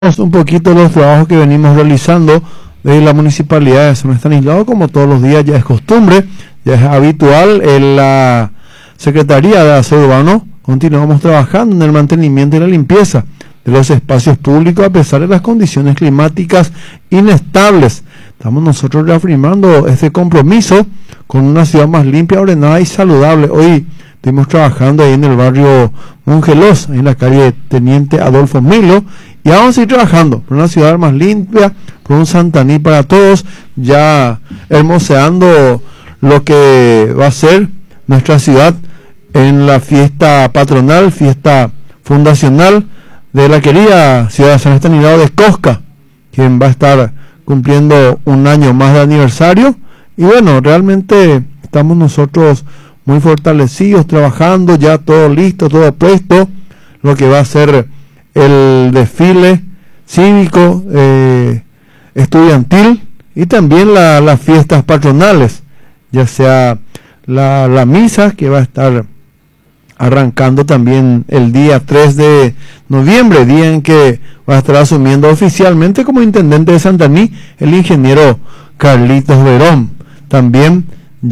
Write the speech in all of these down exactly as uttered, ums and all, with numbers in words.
Un poquito los trabajos que venimos realizando desde la municipalidad de San Estanislao, como todos los días ya es costumbre, ya es habitual. En la Secretaría de Aseo Urbano continuamos trabajando en el mantenimiento y la limpieza de los espacios públicos a pesar de las condiciones climáticas inestables. Estamos nosotros reafirmando este compromiso con una ciudad más limpia, ordenada y saludable. Hoy estuvimos trabajando ahí en el barrio Mongelos, en la calle Teniente Adolfo Milo, y vamos a seguir trabajando por una ciudad más limpia, por un Santaní para todos, ya hermoseando lo que va a ser nuestra ciudad en la fiesta patronal, fiesta fundacional de la querida ciudad de San Estanislao de Cosca, quien va a estar cumpliendo un año más de aniversario. Y bueno, realmente estamos nosotros muy fortalecidos, trabajando, ya todo listo, todo puesto, lo que va a ser el desfile cívico, eh, estudiantil, y también la, las fiestas patronales, ya sea la, la misa que va a estar arrancando también el día tres de noviembre, día en que va a estar asumiendo oficialmente como intendente de Santaní el ingeniero Carlitos Verón. También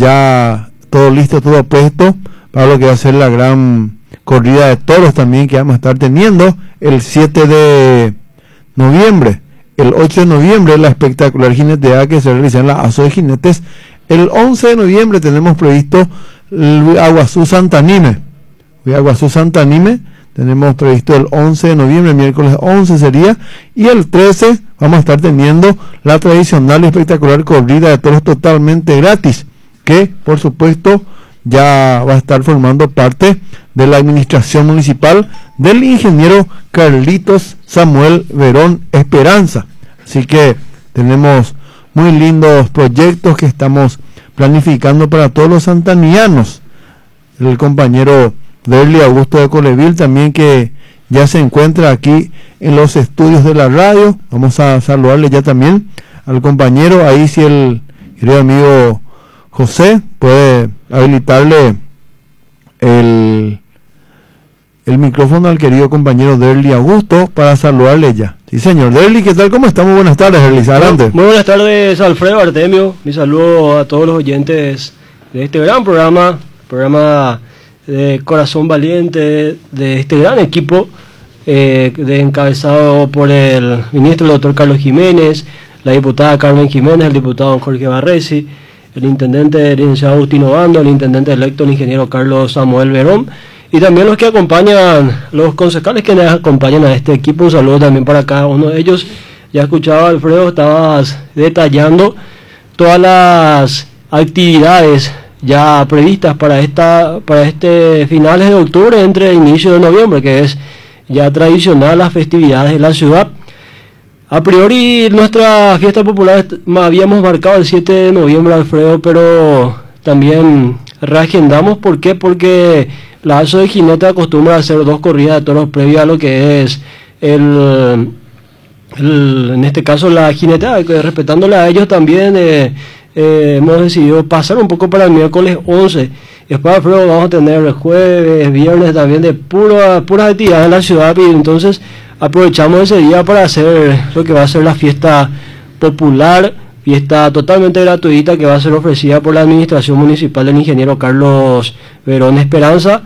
ya todo listo, todo puesto para lo que va a ser la gran corrida de toros también que vamos a estar teniendo el siete de noviembre. El ocho de noviembre la espectacular jineteada que se realiza en la Aso de Jinetes. El once de noviembre tenemos previsto el Aguazú Santanime. El Aguazú Santanime tenemos previsto el once de noviembre, miércoles once sería, y el trece vamos a estar teniendo la tradicional y espectacular corrida de toros totalmente gratis, que por supuesto ya va a estar formando parte de la administración municipal del ingeniero Carlitos Samuel Verón Esperanza. Así que tenemos muy lindos proyectos que estamos planificando para todos los santanianos. El compañero Derli Augusto de Coleville también, que ya se encuentra aquí en los estudios de la radio. Vamos a saludarle ya también al compañero, ahí si el querido amigo José puede habilitarle el, el micrófono al querido compañero Derli Augusto para saludarle ya. Sí, señor. Derli, ¿qué tal? ¿Cómo estamos? Buenas tardes, Derli. Adelante. Muy buenas tardes, Alfredo Artemio. Mi saludo a todos los oyentes de este gran programa, programa de Corazón Valiente, de este gran equipo eh, de encabezado por el ministro, el doctor Carlos Jiménez, la diputada Carmen Jiménez, el diputado Jorge Barresi, el intendente el licenciado Agustín Obando, el intendente electo, el ingeniero Carlos Samuel Verón, y también los que acompañan, los concejales que nos acompañan a este equipo. Un saludo también para cada uno de ellos. Ya escuchaba, Alfredo, estabas detallando todas las actividades ya previstas para esta para este finales de octubre entre inicio de noviembre, que es ya tradicional las festividades de la ciudad. A priori nuestra fiesta popular habíamos marcado el siete de noviembre, Alfredo, pero también reagendamos. ¿Por qué? Porque la Aso de Jinete acostumbra a hacer dos corridas de toros previas a lo que es el, el en este caso la jineteada, que respetándole a ellos también eh, eh, hemos decidido pasar un poco para el miércoles once. Después, Alfredo, vamos a tener el jueves, viernes también de pura, puras actividades en la ciudad, y entonces aprovechamos ese día para hacer lo que va a ser la fiesta popular, fiesta totalmente gratuita que va a ser ofrecida por la administración municipal del ingeniero Carlos Verón Esperanza.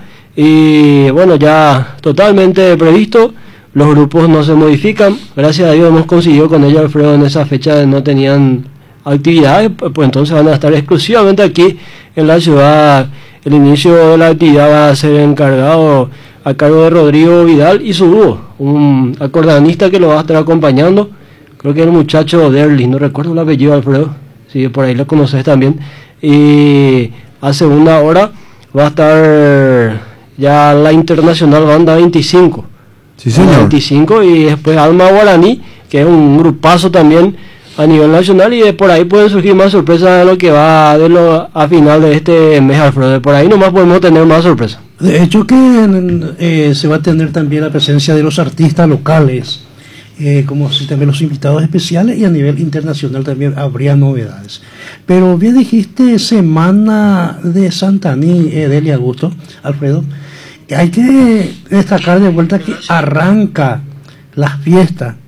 Y bueno, ya totalmente previsto, los grupos no se modifican, gracias a Dios hemos conseguido con ellos, Alfredo, en esa fecha no tenían actividades, pues entonces van a estar exclusivamente aquí en la ciudad. El inicio de la actividad va a ser encargado a cargo de Rodrigo Vidal y su dúo, un acordeonista que lo va a estar acompañando. Creo que es el muchacho Derli, no recuerdo el apellido, Alfredo, si por ahí lo conoces también. Y a segunda hora va a estar ya la Internacional Banda veinticinco. Sí, señor. veinticinco, y después Alma Guaraní, que es un grupazo también a nivel nacional, y de por ahí pueden surgir más sorpresas de lo que va de lo a final de este mes, Alfredo. Por ahí nomás podemos tener más sorpresas. De hecho que eh, se va a tener también la presencia de los artistas locales, eh, como si también los invitados especiales, y a nivel internacional también habría novedades. Pero bien dijiste, semana de Santaní, eh, Derli Augusto, Alfredo. Hay que destacar de vuelta que arranca las fiestas